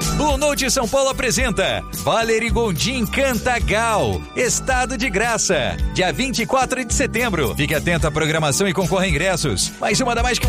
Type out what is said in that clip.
Blue Note São Paulo apresenta Valery Gondim Canta Gal, Estado de Graça, dia 24 de setembro. Fique atento à programação e concorra a ingressos. Mais uma da mais que